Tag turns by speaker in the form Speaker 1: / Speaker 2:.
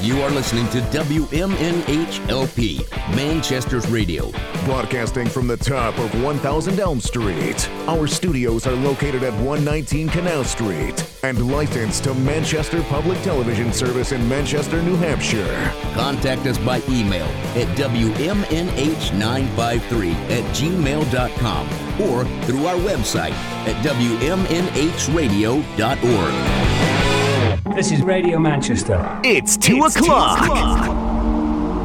Speaker 1: You are listening to WMNH-LP, Manchester's radio.
Speaker 2: Broadcasting from the top of 1000 Elm Street. Our studios are located at 119 Canal Street and licensed to Manchester Public Television Service in Manchester, New Hampshire.
Speaker 1: Contact us by email at WMNH953@gmail.com or through our website at WMNHradio.org.
Speaker 3: This is Radio Manchester.
Speaker 2: It's 2 o'clock.